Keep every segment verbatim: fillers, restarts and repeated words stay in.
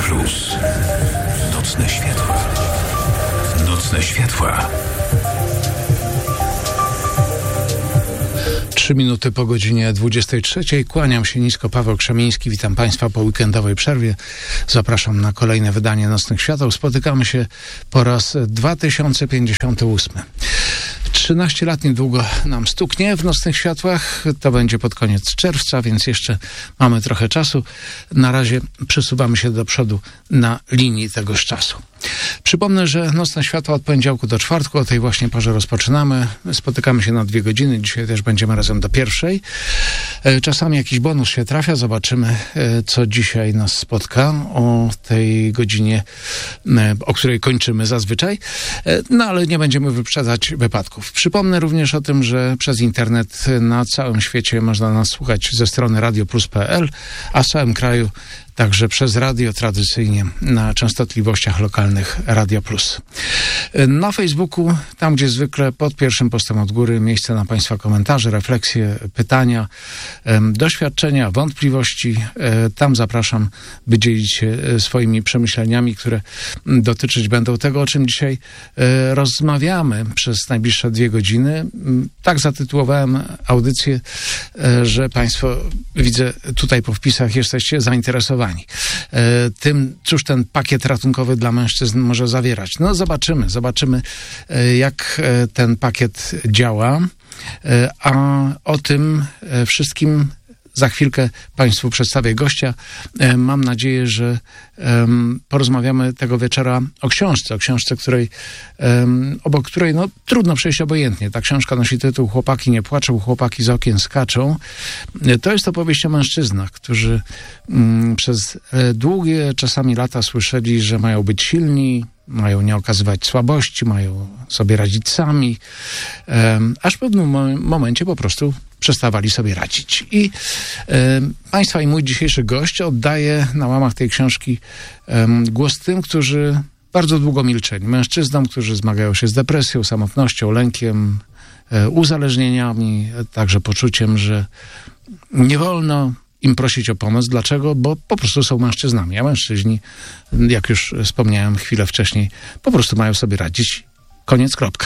Plus. Nocne światła. Nocne światła. Trzy minuty po godzinie dwudziestej trzeciej. Kłaniam się nisko, Paweł Krzemiński. Witam Państwa po weekendowej przerwie. Zapraszam na kolejne wydanie Nocnych Świateł. Spotykamy się po raz dwa tysiące pięćdziesiąty ósmy. trzynaście lat niedługo nam stuknie w Nocnych Światłach. To będzie pod koniec czerwca, więc jeszcze mamy trochę czasu. Na razie przesuwamy się do przodu na linii tegoż czasu. Przypomnę, że Nocne Światła od poniedziałku do czwartku, o tej właśnie porze rozpoczynamy. Spotykamy się na dwie godziny. Dzisiaj też będziemy razem do pierwszej. Czasami jakiś bonus się trafia. Zobaczymy, co dzisiaj nas spotka o tej godzinie, o której kończymy zazwyczaj. No ale nie będziemy wyprzedzać wypadków. Przypomnę również o tym, że przez internet na całym świecie można nas słuchać ze strony radio plus kropka p l, a w całym kraju także przez radio tradycyjnie na częstotliwościach lokalnych Radio Plus. Na Facebooku, tam gdzie zwykle pod pierwszym postem od góry, miejsce na Państwa komentarze, refleksje, pytania, doświadczenia, wątpliwości. Tam zapraszam, by dzielić się swoimi przemyśleniami, które dotyczyć będą tego, o czym dzisiaj rozmawiamy przez najbliższe dwie godziny. Tak zatytułowałem audycję, że Państwo, widzę tutaj po wpisach, jesteście zainteresowani tym, cóż ten pakiet ratunkowy dla mężczyzn może zawierać. No zobaczymy, zobaczymy jak ten pakiet działa, a o tym wszystkim za chwilkę Państwu przedstawię gościa. Mam nadzieję, że um, porozmawiamy tego wieczora o książce, o książce, której, um, obok której no, trudno przejść obojętnie. Ta książka nosi tytuł Chłopaki nie płaczą, chłopaki z okien skaczą. To jest opowieść o mężczyznach, którzy um, przez długie czasami lata słyszeli, że mają być silni, mają nie okazywać słabości, mają sobie radzić sami, um, aż w pewnym mo- momencie po prostu przestawali sobie radzić. I e, Państwa i mój dzisiejszy gość oddaje na łamach tej książki e, głos tym, którzy bardzo długo milczeli. Mężczyznom, którzy zmagają się z depresją, samotnością, lękiem, e, uzależnieniami, także poczuciem, że nie wolno im prosić o pomoc. Dlaczego? Bo po prostu są mężczyznami, a mężczyźni, jak już wspomniałem chwilę wcześniej, po prostu mają sobie radzić. Koniec, kropka.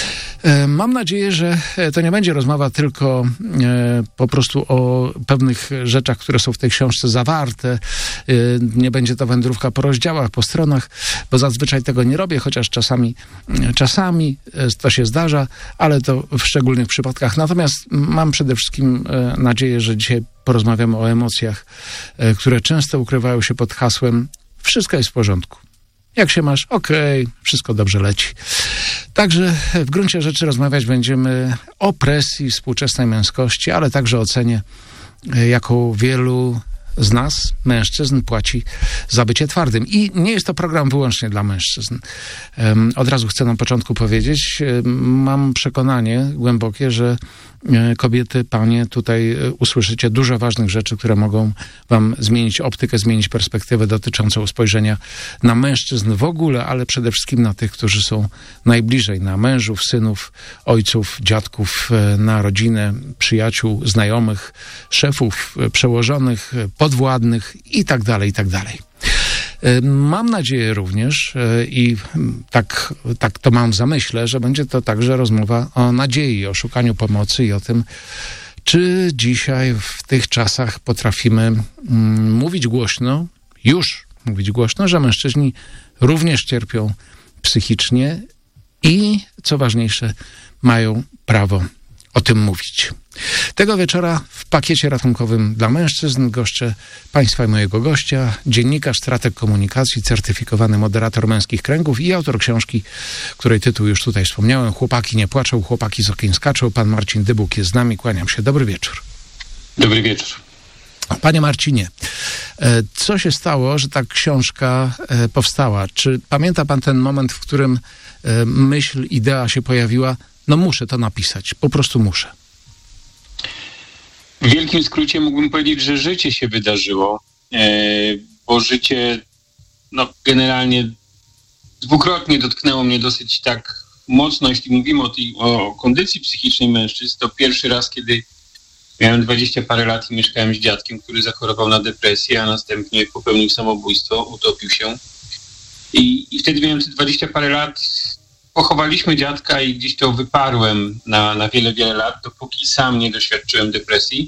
Mam nadzieję, że to nie będzie rozmowa tylko po prostu o pewnych rzeczach, które są w tej książce zawarte. Nie będzie to wędrówka po rozdziałach, po stronach, bo zazwyczaj tego nie robię, chociaż czasami, czasami to się zdarza, ale to w szczególnych przypadkach. Natomiast mam przede wszystkim nadzieję, że dzisiaj porozmawiamy o emocjach, które często ukrywają się pod hasłem wszystko jest w porządku. Jak się masz? Okej, okay, wszystko dobrze leci. Także w gruncie rzeczy rozmawiać będziemy o presji współczesnej męskości, ale także o cenie, jaką wielu z nas, mężczyzn, płaci za bycie twardym. I nie jest to program wyłącznie dla mężczyzn. Um, od razu chcę na początku powiedzieć, um, mam przekonanie głębokie, że um, kobiety, panie, tutaj um, usłyszycie dużo ważnych rzeczy, które mogą wam zmienić optykę, zmienić perspektywę dotyczącą spojrzenia na mężczyzn w ogóle, ale przede wszystkim na tych, którzy są najbliżej, na mężów, synów, ojców, dziadków, na rodzinę, przyjaciół, znajomych, szefów, przełożonych, podwładnych i tak dalej, i tak dalej. Mam nadzieję również i tak, tak to mam w zamyśle, że będzie to także rozmowa o nadziei, o szukaniu pomocy i o tym, czy dzisiaj w tych czasach potrafimy mm, mówić głośno, już mówić głośno, że mężczyźni również cierpią psychicznie i, co ważniejsze, mają prawo o tym mówić. Tego wieczora w pakiecie ratunkowym dla mężczyzn goszczę Państwa i mojego gościa, dziennikarz, strateg komunikacji, certyfikowany moderator męskich kręgów i autor książki, której tytuł już tutaj wspomniałem, Chłopaki nie płaczą, chłopaki z okien skaczą. Pan Marcin Dybuk jest z nami, kłaniam się. Dobry wieczór. Dobry wieczór. Panie Marcinie, co się stało, że ta książka powstała? Czy pamięta pan ten moment, w którym myśl, idea się pojawiła? No muszę to napisać, po prostu muszę. W wielkim skrócie mógłbym powiedzieć, że życie się wydarzyło, bo życie no, generalnie dwukrotnie dotknęło mnie dosyć tak mocno. Jeśli mówimy o, tej, o kondycji psychicznej mężczyzn, to pierwszy raz, kiedy Miałem dwadzieścia parę lat i mieszkałem z dziadkiem, który zachorował na depresję, a następnie popełnił samobójstwo, utopił się. I, i wtedy miałem te dwadzieścia parę lat, pochowaliśmy dziadka i gdzieś to wyparłem na, na wiele, wiele lat, dopóki sam nie doświadczyłem depresji.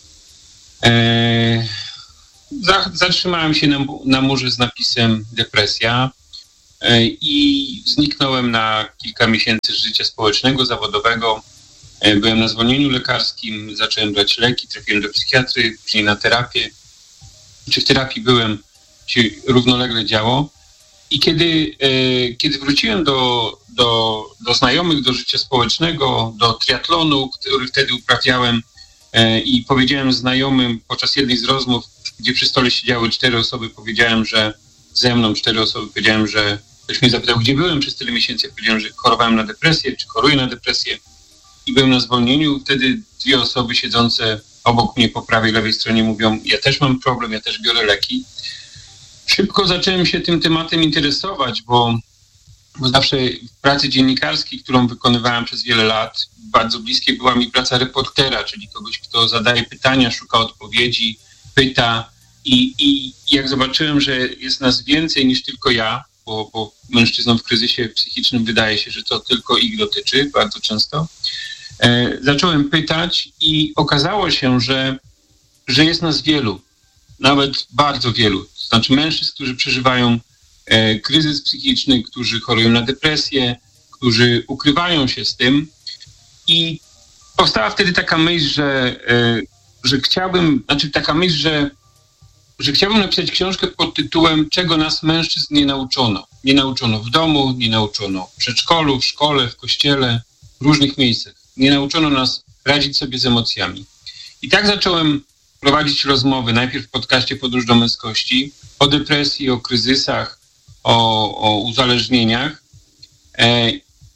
Eee, za, zatrzymałem się na, na murze z napisem depresja eee, i zniknąłem na kilka miesięcy z życia społecznego, zawodowego. Eee, byłem na zwolnieniu lekarskim, zacząłem brać leki, trafiłem do psychiatry, później na terapię. Czy w terapii byłem, się równolegle działo. I kiedy, e, kiedy wróciłem do, do, do znajomych, do życia społecznego, do triatlonu, który wtedy uprawiałem e, i powiedziałem znajomym podczas jednej z rozmów, gdzie przy stole siedziały cztery osoby, powiedziałem, że ze mną cztery osoby, powiedziałem, że ktoś mnie zapytał, gdzie byłem przez tyle miesięcy, ja powiedziałem, że chorowałem na depresję, czy choruję na depresję i byłem na zwolnieniu. Wtedy dwie osoby siedzące obok mnie po prawej, lewej stronie mówią, ja też mam problem, ja też biorę leki. Szybko zacząłem się tym tematem interesować, bo, bo zawsze w pracy dziennikarskiej, którą wykonywałem przez wiele lat, bardzo bliskie była mi praca reportera, czyli kogoś, kto zadaje pytania, szuka odpowiedzi, pyta. I, i jak zobaczyłem, że jest nas więcej niż tylko ja, bo, bo mężczyznom w kryzysie psychicznym wydaje się, że to tylko ich dotyczy bardzo często, e, zacząłem pytać i okazało się, że, że jest nas wielu. Nawet bardzo wielu. To znaczy mężczyzn, którzy przeżywają e, kryzys psychiczny, którzy chorują na depresję, którzy ukrywają się z tym. I powstała wtedy taka myśl, że, e, że chciałbym, znaczy taka myśl, że, że chciałbym napisać książkę pod tytułem Czego nas mężczyzn nie nauczono. Nie nauczono w domu, nie nauczono w przedszkolu, w szkole, w kościele, w różnych miejscach. Nie nauczono nas radzić sobie z emocjami. I tak zacząłem prowadzić rozmowy, najpierw w podcaście Podróż do męskości, o depresji, o kryzysach, o, o uzależnieniach e,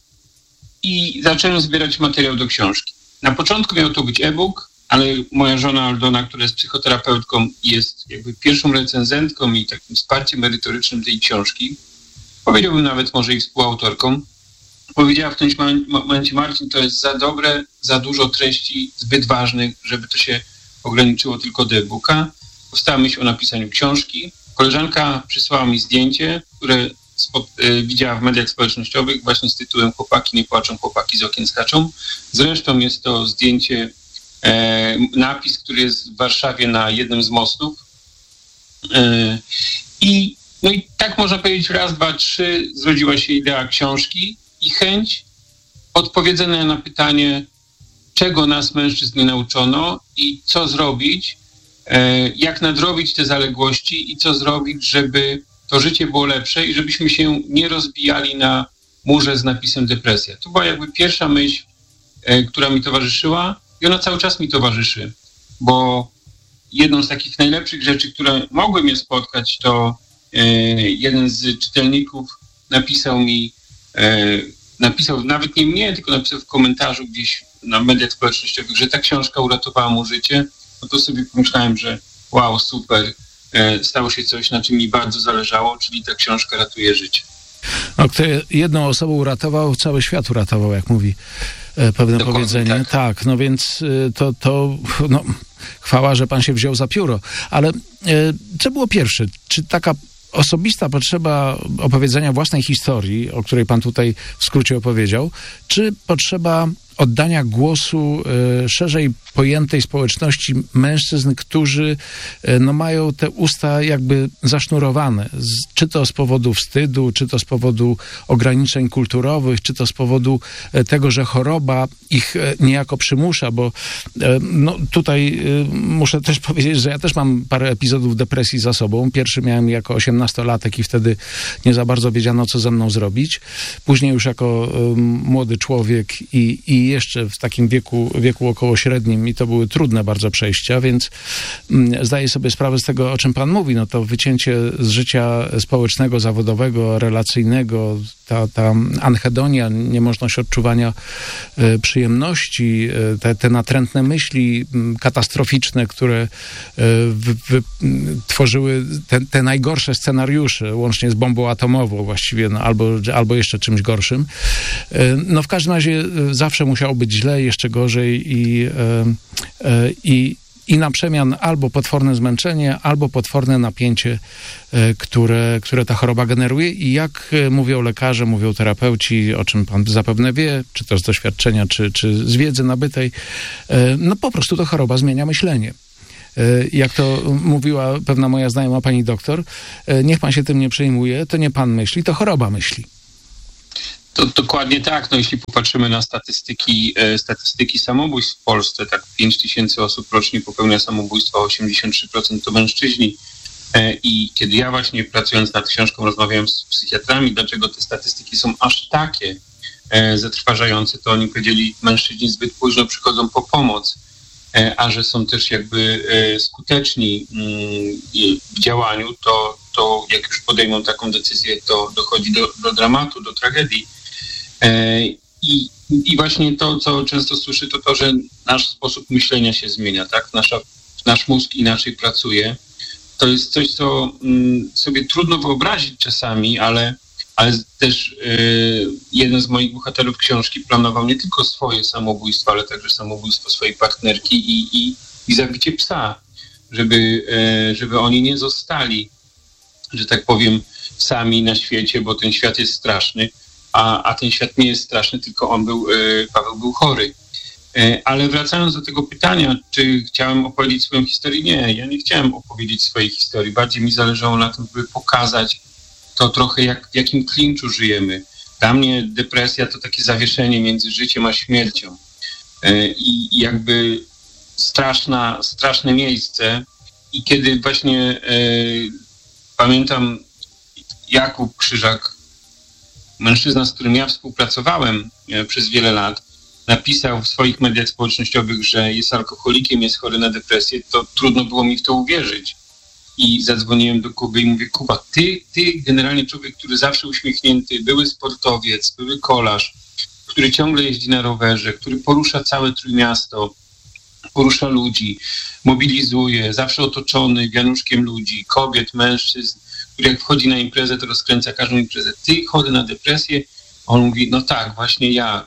i zacząłem zbierać materiał do książki. Na początku miał to być e-book, ale moja żona Aldona, która jest psychoterapeutką, jest jakby pierwszą recenzentką i takim wsparciem merytorycznym tej książki. Powiedziałbym nawet może i współautorką. Powiedziała w tym momencie, Marcin, to jest za dobre, za dużo treści zbyt ważnych, żeby to się ograniczyło tylko do e-booka. Powstała myśl o napisaniu książki. Koleżanka przysłała mi zdjęcie, które spod, y, widziała w mediach społecznościowych właśnie z tytułem Chłopaki nie płaczą, chłopaki z okien skaczą. Zresztą jest to zdjęcie, e, napis, który jest w Warszawie na jednym z mostów. E, i, no i tak można powiedzieć raz, dwa, trzy zrodziła się idea książki i chęć odpowiedzenia na pytanie, czego nas mężczyzn nie nauczono i co zrobić, jak nadrobić te zaległości i co zrobić, żeby to życie było lepsze i żebyśmy się nie rozbijali na murze z napisem depresja. To była jakby pierwsza myśl, która mi towarzyszyła i ona cały czas mi towarzyszy, bo jedną z takich najlepszych rzeczy, które mogły mnie spotkać, to jeden z czytelników napisał mi, napisał nawet nie mnie, tylko napisał w komentarzu gdzieś na mediach społecznościowych, że ta książka uratowała mu życie, no to sobie pomyślałem, że wow, super, e, stało się coś, na czym mi bardzo zależało, czyli ta książka ratuje życie. No, kto jedną osobą uratował, cały świat uratował, jak mówi e, pewne Dokładnie powiedzenie. Tak. tak, no więc e, to, to no, chwała, że pan się wziął za pióro. Ale e, co było pierwsze? Czy taka osobista potrzeba opowiedzenia własnej historii, o której pan tutaj w skrócie opowiedział, czy potrzeba oddania głosu e, szerzej pojętej społeczności mężczyzn, którzy e, no, mają te usta jakby zasznurowane, z, czy to z powodu wstydu, czy to z powodu ograniczeń kulturowych, czy to z powodu e, tego, że choroba ich e, niejako przymusza, bo e, no, tutaj e, muszę też powiedzieć, że ja też mam parę epizodów depresji za sobą. Pierwszy miałem jako osiemnastolatek i wtedy nie za bardzo wiedziano, co ze mną zrobić. Później już jako e, młody człowiek i, i jeszcze w takim wieku, wieku około średnim i to były trudne bardzo przejścia, więc mm, zdaję sobie sprawę z tego, o czym pan mówi. No to wycięcie z życia społecznego, zawodowego, relacyjnego, ta, ta anhedonia, niemożność odczuwania e, przyjemności, e, te, te natrętne myśli m, katastroficzne, które e, wy, wy, m, tworzyły te, te najgorsze scenariusze, łącznie z bombą atomową właściwie, no, albo, albo jeszcze czymś gorszym. E, no w każdym razie e, zawsze musiało być źle, jeszcze gorzej i, i, i na przemian albo potworne zmęczenie, albo potworne napięcie, które, które ta choroba generuje. I jak mówią lekarze, mówią terapeuci, o czym pan zapewne wie, czy to z doświadczenia, czy, czy z wiedzy nabytej, no po prostu ta choroba zmienia myślenie. Jak to mówiła pewna moja znajoma pani doktor, niech pan się tym nie przejmuje, to nie pan myśli, to choroba myśli. To dokładnie tak. No jeśli popatrzymy na statystyki, e, statystyki samobójstw w Polsce, tak pięć tysięcy osób rocznie popełnia samobójstwo, a osiemdziesiąt trzy procent to mężczyźni. E, I kiedy ja właśnie pracując nad książką rozmawiałem z psychiatrami, dlaczego te statystyki są aż takie e, zatrważające, to oni powiedzieli, mężczyźni zbyt późno przychodzą po pomoc, e, a że są też jakby e, skuteczni mm, w działaniu, to, to jak już podejmą taką decyzję, to dochodzi do, do dramatu, do tragedii. I, I właśnie to, co często słyszę, to to, że nasz sposób myślenia się zmienia, tak? Nasza, nasz mózg inaczej pracuje. To jest coś, co mm, sobie trudno wyobrazić czasami, ale, ale też yy, jeden z moich bohaterów książki planował nie tylko swoje samobójstwo, ale także samobójstwo swojej partnerki i, i, i zabicie psa, żeby, yy, żeby oni nie zostali, że tak powiem, sami na świecie, bo ten świat jest straszny. A, a ten świat nie jest straszny, tylko on był, e, Paweł był chory. E, ale wracając do tego pytania, czy chciałem opowiedzieć swoją historię? Nie, ja nie chciałem opowiedzieć swojej historii. Bardziej mi zależało na tym, by pokazać to trochę, jak, w jakim klinczu żyjemy. Dla mnie depresja to takie zawieszenie między życiem a śmiercią. E, I jakby straszna, straszne miejsce. I kiedy właśnie e, pamiętam Jakub Krzyżak, mężczyzna, z którym ja współpracowałem przez wiele lat, napisał w swoich mediach społecznościowych, że jest alkoholikiem, jest chory na depresję, to trudno było mi w to uwierzyć. I zadzwoniłem do Kuby i mówię, Kuba, ty, ty generalnie człowiek, który zawsze uśmiechnięty, były sportowiec, były kolarz, który ciągle jeździ na rowerze, który porusza całe Trójmiasto, porusza ludzi, mobilizuje, zawsze otoczony wianuszkiem ludzi, kobiet, mężczyzn, który jak wchodzi na imprezę, to rozkręca każdą imprezę. Ty chory na depresję? On mówi, no tak, właśnie ja,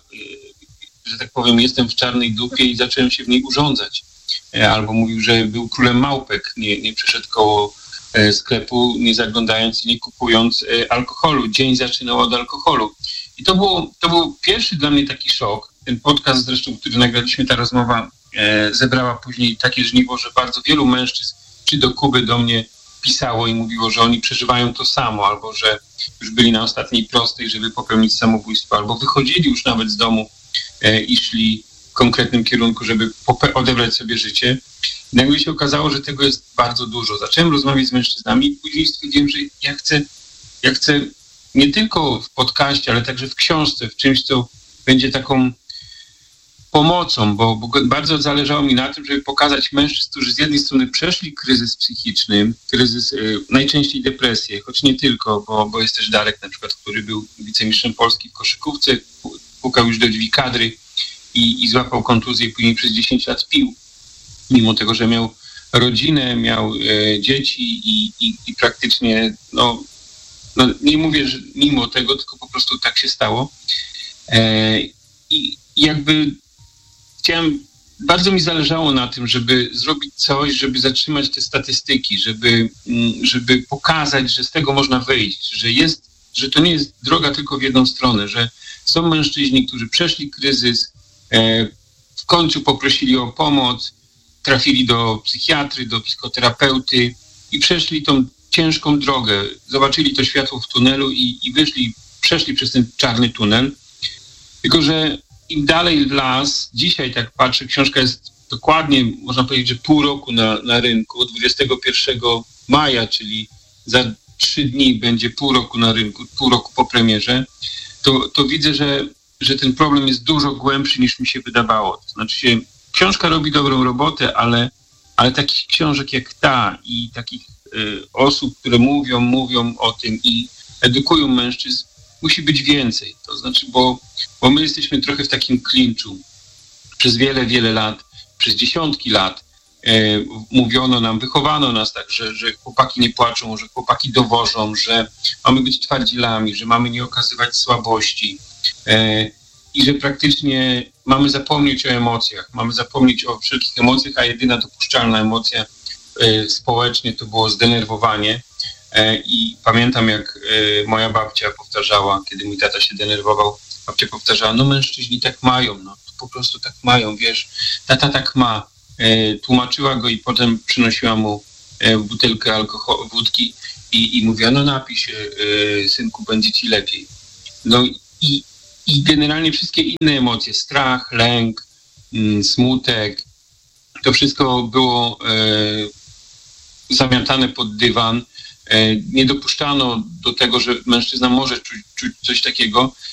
że tak powiem, jestem w czarnej dupie i zacząłem się w niej urządzać. Albo mówił, że był królem małpek, nie, nie przeszedł koło sklepu, nie zaglądając i nie kupując alkoholu. Dzień zaczynał od alkoholu. I to, było, to był pierwszy dla mnie taki szok. Ten podcast zresztą, który nagraliśmy, ta rozmowa zebrała później takie żniwo, że bardzo wielu mężczyzn, czy do Kuby, do mnie pisało i mówiło, że oni przeżywają to samo, albo że już byli na ostatniej prostej, żeby popełnić samobójstwo, albo wychodzili już nawet z domu e, i szli w konkretnym kierunku, żeby pope- odebrać sobie życie. I nagle się okazało, że tego jest bardzo dużo. Zacząłem rozmawiać z mężczyznami i później stwierdziłem, że ja chcę, ja chcę nie tylko w podcaście, ale także w książce, w czymś, co będzie taką pomocą, bo, bo bardzo zależało mi na tym, żeby pokazać mężczyzn, którzy z jednej strony przeszli kryzys psychiczny, kryzys, y, najczęściej depresję, choć nie tylko, bo, bo jest też Darek na przykład, który był wicemistrzem Polski w koszykówce, pukał już do drzwi kadry i, i złapał kontuzję i później przez dziesięć lat pił, mimo tego, że miał rodzinę, miał y, dzieci i, i, i praktycznie, no, no nie mówię, że mimo tego, tylko po prostu tak się stało. E, I jakby chciałem, bardzo mi zależało na tym, żeby zrobić coś, żeby zatrzymać te statystyki, żeby, żeby pokazać, że z tego można wyjść, że jest, że to nie jest droga tylko w jedną stronę, że są mężczyźni, którzy przeszli kryzys, w końcu poprosili o pomoc, trafili do psychiatry, do psychoterapeuty i przeszli tą ciężką drogę, zobaczyli to światło w tunelu i, i wyszli, przeszli przez ten czarny tunel, tylko że im dalej w las, dzisiaj tak patrzę, książka jest dokładnie, można powiedzieć, że pół roku na, na rynku, dwudziestego pierwszego maja, czyli za trzy dni będzie pół roku na rynku, pół roku po premierze, to, to widzę, że, że ten problem jest dużo głębszy niż mi się wydawało. To znaczy się, książka robi dobrą robotę, ale, ale takich książek jak ta i takich y, osób, które mówią, mówią o tym i edukują mężczyzn, musi być więcej. To znaczy, bo, bo my jesteśmy trochę w takim klinczu. Przez wiele, wiele lat, przez dziesiątki lat e, mówiono nam, wychowano nas tak, że, że chłopaki nie płaczą, że chłopaki dowożą, że mamy być twardzielami, że mamy nie okazywać słabości. E, i że praktycznie mamy zapomnieć o emocjach, mamy zapomnieć o wszelkich emocjach, a jedyna dopuszczalna emocja y, społecznie to było zdenerwowanie. Y, I pamiętam, jak y, moja babcia powtarzała, kiedy mój tata się denerwował, babcia powtarzała, no mężczyźni tak mają, no po prostu tak mają, wiesz, tata tak ma. Y, tłumaczyła go i potem przynosiła mu y, butelkę alkoholu, wódki i, i mówiła, no napij się, y, synku, będzie ci lepiej. No i I generalnie wszystkie inne emocje, strach, lęk, mm, smutek, to wszystko było e, zamiatane pod dywan. E, nie dopuszczano do tego, że mężczyzna może czuć, czuć coś takiego